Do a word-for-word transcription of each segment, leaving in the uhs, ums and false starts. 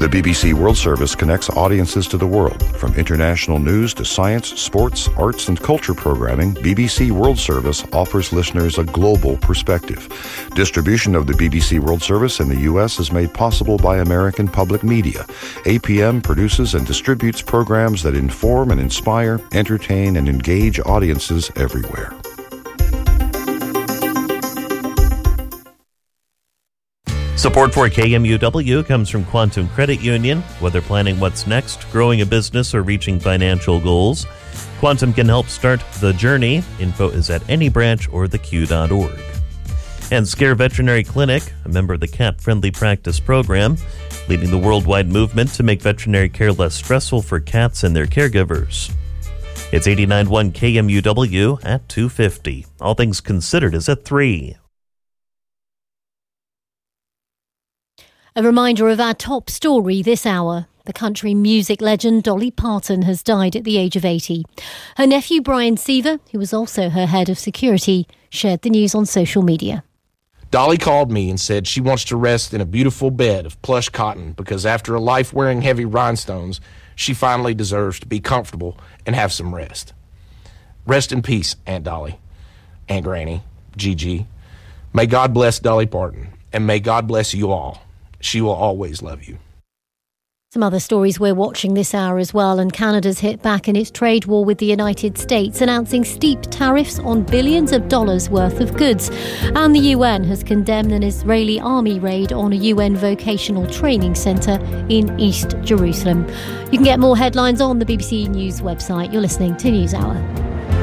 The B B C World Service connects audiences to the world. From international news to science, sports, arts, and culture programming, B B C World Service offers listeners a global perspective. Distribution of the B B C World Service in the U S is made possible by American Public Media. A P M produces and distributes programs that inform and inspire, entertain, and engage audiences everywhere. Support for K M U W comes from Quantum Credit Union. Whether planning what's next, growing a business, or reaching financial goals, Quantum can help start the journey. Info is at any branch or the q dot org. And Scare Veterinary Clinic, a member of the Cat Friendly Practice Program, leading the worldwide movement to make veterinary care less stressful for cats and their caregivers. It's eighty-nine point one K M U W at two fifty. All Things Considered is at three. A reminder of our top story this hour. The country music legend Dolly Parton has died at the age of eighty. Her nephew Brian Seaver, who was also her head of security, shared the news on social media. Dolly called me and said she wants to rest in a beautiful bed of plush cotton because after a life wearing heavy rhinestones, she finally deserves to be comfortable and have some rest. Rest in peace, Aunt Dolly, Aunt Granny, Gigi. May God bless Dolly Parton, and may God bless you all. She will always love you. Some other stories we're watching this hour as well, and Canada's hit back in its trade war with the United States, announcing steep tariffs on billions of dollars worth of goods. And the U N has condemned an Israeli army raid on a U N vocational training centre in East Jerusalem. You can get more headlines on the B B C News website. You're listening to NewsHour.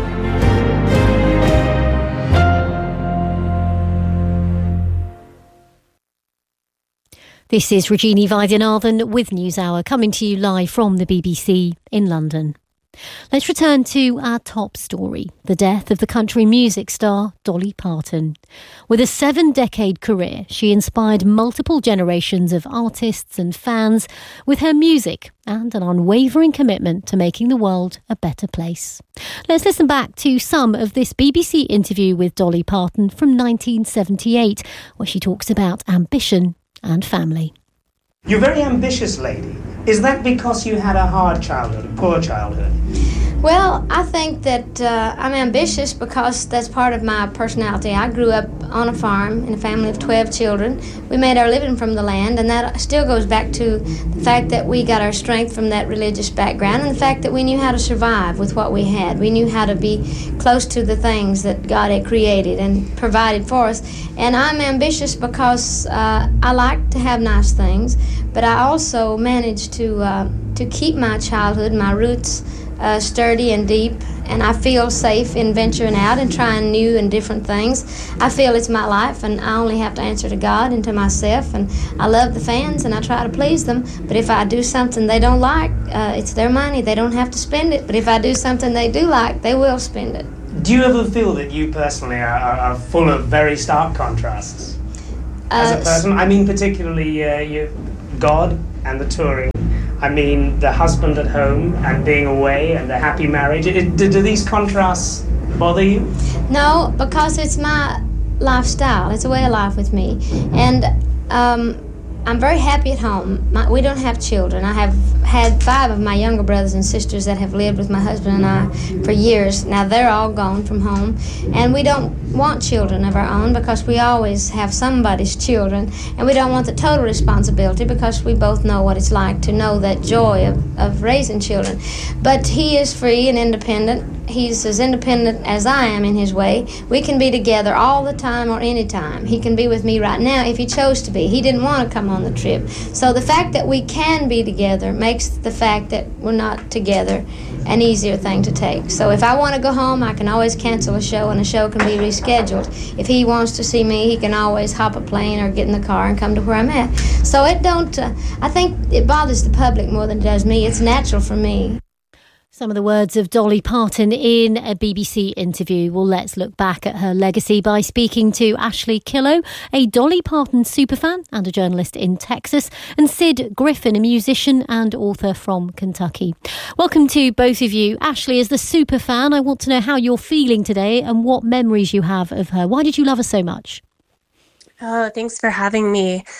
This is Regina Vaidyanathan with NewsHour, coming to you live from the B B C in London. Let's return to our top story, the death of the country music star Dolly Parton. With a seven-decade career, she inspired multiple generations of artists and fans with her music and an unwavering commitment to making the world a better place. Let's listen back to some of this B B C interview with Dolly Parton from nineteen seventy-eight, where she talks about ambition and family. You're a very ambitious lady. Is that because you had a hard childhood, a poor childhood? Well, I think that uh, I'm ambitious because that's part of my personality. I grew up on a farm in a family of twelve children. We made our living from the land, and that still goes back to the fact that we got our strength from that religious background and the fact that we knew how to survive with what we had. We knew how to be close to the things that God had created and provided for us. And I'm ambitious because uh, I like to have nice things, but I also managed to, uh, to keep my childhood, my roots, Uh, sturdy and deep, and I feel safe in venturing out and trying new and different things. I feel it's my life, and I only have to answer to God and to myself, and I love the fans, and I try to please them, but if I do something they don't like, uh, it's their money. They don't have to spend it, but if I do something they do like, they will spend it. Do you ever feel that you personally are, are, are full of very stark contrasts as Uh, a person? I mean, particularly uh, you, God and the touring. I mean, the husband at home and being away and the happy marriage. It, do, do these contrasts bother you? No, because it's my lifestyle. It's a way of life with me. And um, I'm very happy at home. My, we don't have children. I have had five of my younger brothers and sisters that have lived with my husband and I for years. Now they're all gone from home, and we don't want children of our own because we always have somebody's children, and we don't want the total responsibility because we both know what it's like to know that joy of, of raising children. But he is free and independent. He's as independent as I am in his way. We can be together all the time or any time. He can be with me right now if he chose to be. He didn't want to come on the trip. So the fact that we can be together makes the fact that we're not together an easier thing to take. So if I want to go home, I can always cancel a show, and a show can be rescheduled. If he wants to see me, he can always hop a plane or get in the car and come to where I'm at. So it don't, uh, I think it bothers the public more than it does me. It's natural for me. Some of the words of Dolly Parton in a B B C interview. Well, let's look back at her legacy by speaking to Ashley Killow, a Dolly Parton superfan and a journalist in Texas, and Sid Griffin, a musician and author from Kentucky. Welcome to both of you. Ashley, as the superfan, I want to know how you're feeling today and what memories you have of her. Why did you love her so much? Oh, thanks for having me.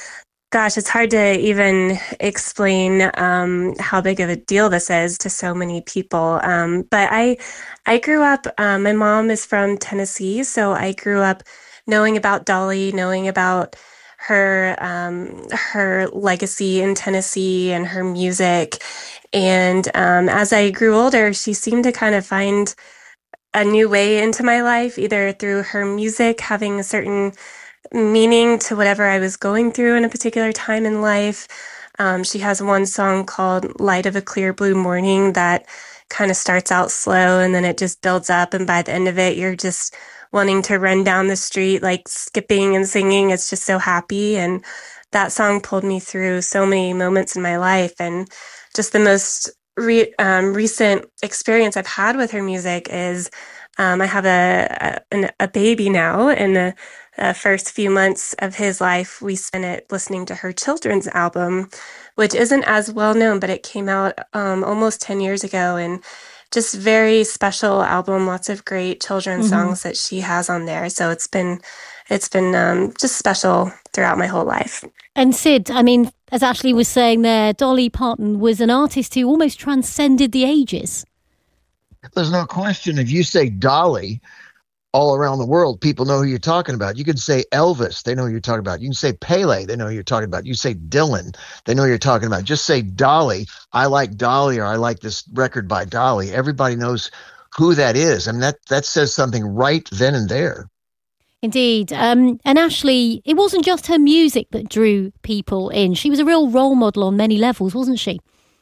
Gosh, it's hard to even explain um, how big of a deal this is to so many people. Um, but I, I grew up. Um, my mom is from Tennessee, so I grew up knowing about Dolly, knowing about her um, her legacy in Tennessee and her music. And um, as I grew older, she seemed to kind of find a new way into my life, either through her music having a certain meaning to whatever I was going through in a particular time in life. Um, she has one song called Light of a Clear Blue Morning that kind of starts out slow and then it just builds up. And by the end of it, you're just wanting to run down the street, like skipping and singing. It's just so happy. And that song pulled me through so many moments in my life. And just the most re- um, recent experience I've had with her music is um, I have a, a, a baby now, and the uh, first few months of his life, we spent it listening to her children's album, which isn't as well known, but it came out um, almost ten years ago, and just very special album, lots of great children's mm-hmm. songs that she has on there. So it's been, it's been um, just special throughout my whole life. And Sid, I mean, as Ashley was saying there, Dolly Parton was an artist who almost transcended the ages. There's no question. If you say Dolly, all around the world, people know who you're talking about. You can say Elvis, they know who you're talking about. You can say Pele, they know who you're talking about. You say Dylan, they know who you're talking about. Just say Dolly, I like Dolly, or I like this record by Dolly. Everybody knows who that is. I mean, that, that says something right then and there. Indeed. Um, and Ashley, it wasn't just her music that drew people in. She was a real role model on many levels, wasn't she?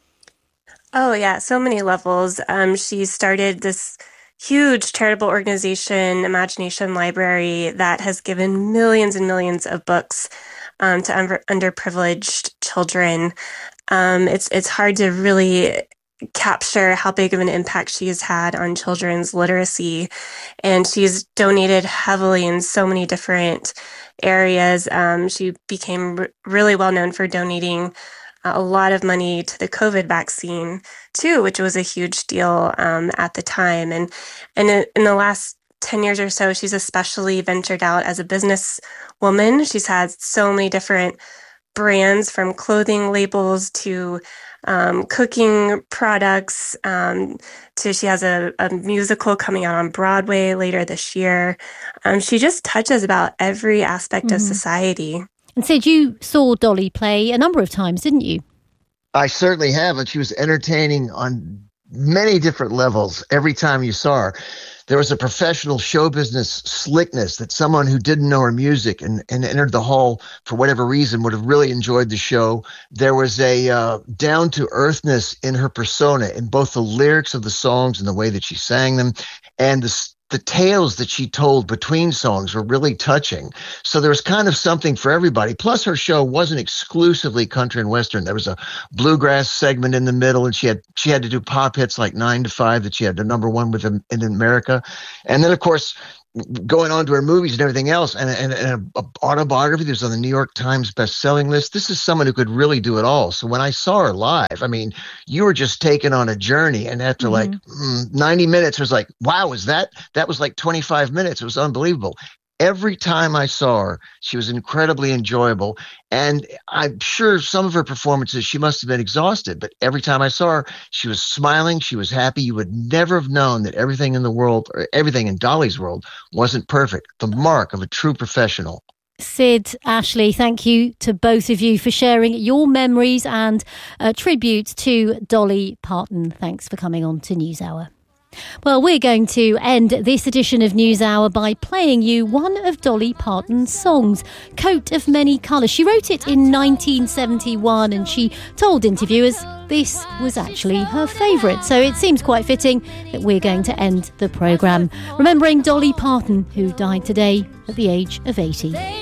Oh, yeah, so many levels. Um, she started this huge charitable organization, Imagination Library, that has given millions and millions of books um, to under- underprivileged children. Um, it's it's hard to really capture how big of an impact she has had on children's literacy, and she's donated heavily in so many different areas. Um, she became r- really well known for donating a lot of money to the COVID vaccine too, which was a huge deal um, at the time. And, and in the last ten years or so, she's especially ventured out as a businesswoman. She's had so many different brands, from clothing labels to um, cooking products, um, to she has a, a musical coming out on Broadway later this year. Um, she just touches about every aspect mm-hmm. of society. And Sid, you saw Dolly play a number of times, didn't you? I certainly have, and she was entertaining on many different levels every time you saw her. There was a professional show business slickness that someone who didn't know her music and, and entered the hall for whatever reason would have really enjoyed the show. There was a uh, down-to-earthness in her persona, in both the lyrics of the songs and the way that she sang them, and the The tales that she told between songs were really touching. So there was kind of something for everybody. Plus, her show wasn't exclusively country and western. There was a bluegrass segment in the middle, and she had she had to do pop hits like Nine to Five that she had the number one with in, in America. And then, of course, going on to her movies and everything else, and, and, and an autobiography that was on the New York Times best-selling list. This is someone who could really do it all. So when I saw her live, I mean, you were just taken on a journey, and after mm-hmm. like mm, ninety minutes, it was like, wow, was that, that was like twenty-five minutes. It was unbelievable. Every time I saw her, she was incredibly enjoyable. And I'm sure some of her performances, she must have been exhausted. But every time I saw her, she was smiling. She was happy. You would never have known that everything in the world, or everything in Dolly's world, wasn't perfect. The mark of a true professional. Sid, Ashley, thank you to both of you for sharing your memories and uh, tribute to Dolly Parton. Thanks for coming on to NewsHour. Well, we're going to end this edition of NewsHour by playing you one of Dolly Parton's songs, Coat of Many Colours. She wrote it in nineteen seventy-one, and she told interviewers this was actually her favourite. So it seems quite fitting that we're going to end the programme remembering Dolly Parton, who died today at the age of eighty.